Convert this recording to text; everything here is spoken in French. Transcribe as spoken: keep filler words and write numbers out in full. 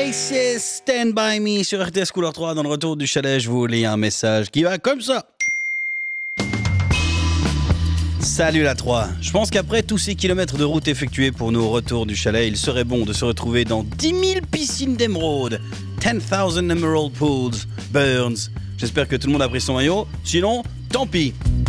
Oasis, Stand By Me sur R T S Couleur trois. Dans le retour du chalet, je vous lis un message qui va comme ça. Salut la trois. Je pense qu'après tous ces kilomètres de route effectués pour nos retours du chalet, il serait bon de se retrouver dans dix mille piscines d'émeraude. dix mille Emerald Pools, Burns. J'espère que tout le monde a pris son maillot. Sinon, tant pis.